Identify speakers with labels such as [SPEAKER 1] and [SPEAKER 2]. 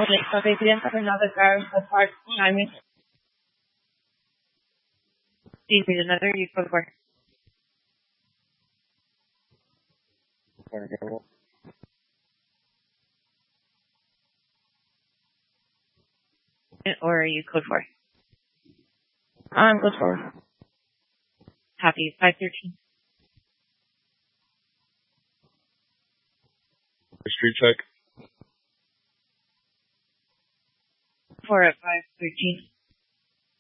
[SPEAKER 1] Okay, so they didn't have another guy as hard timing. Do you need another? You go for 4. Or are you code 4? I'm code 4. Copy. 513.
[SPEAKER 2] Street check.
[SPEAKER 1] 4 at 513.